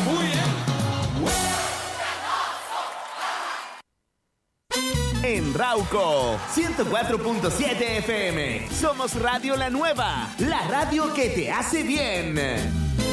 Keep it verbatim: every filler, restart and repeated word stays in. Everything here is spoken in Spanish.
Muy bien. En Rauco, ciento cuatro punto siete F M. Somos Radio La Nueva, la radio que te hace bien.